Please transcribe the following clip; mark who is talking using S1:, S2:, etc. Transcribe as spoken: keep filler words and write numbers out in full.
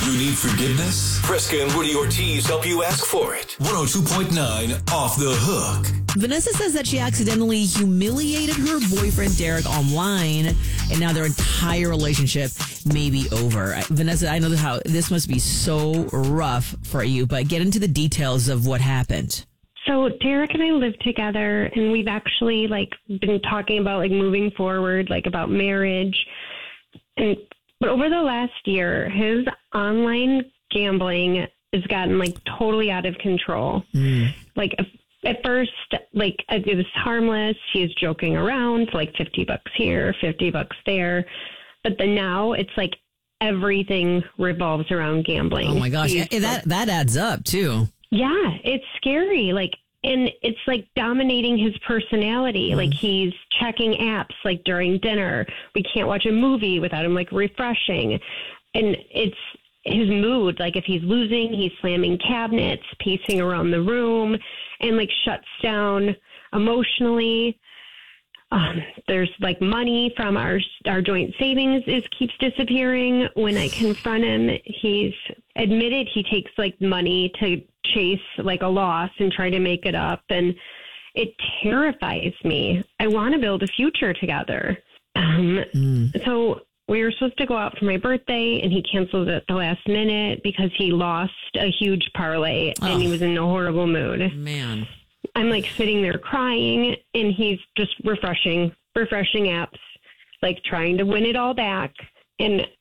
S1: You need forgiveness? Fresca and Woody Ortiz help you ask for it. one oh two point nine Off the Hook.
S2: Vanessa says that she accidentally humiliated her boyfriend, Derek, online, and now their entire relationship may be over. Vanessa, I know how this must be so rough for you, but get into the details of what happened.
S3: So Derek and I live together, and we've actually like been talking about like moving forward, like about marriage. And but over the last year, his online gambling has gotten like totally out of control. Mm. Like at first, like it was harmless. He was joking around, like fifty bucks here, fifty bucks there. But then now it's like everything revolves around gambling.
S2: Oh my gosh, He's, that that adds up too.
S3: Yeah, it's scary. Like, and it's like dominating his personality. Mm. Like he's checking apps like during dinner. We can't watch a movie without him like refreshing. And it's his mood. Like if he's losing, he's slamming cabinets, pacing around the room, and like shuts down emotionally. Um, there's like money from our our joint savings is keeps disappearing. When I confront him, he's admitted he takes like money to chase like a loss and try to make it up, and it terrifies me. I want to build a future together. Um, mm. So we were supposed to go out for my birthday, and he canceled at the last minute because he lost a huge parlay, oh. and he was in a horrible mood.
S2: Man.
S3: I'm like sitting there crying, and he's just refreshing, refreshing apps, like trying to win it all back. And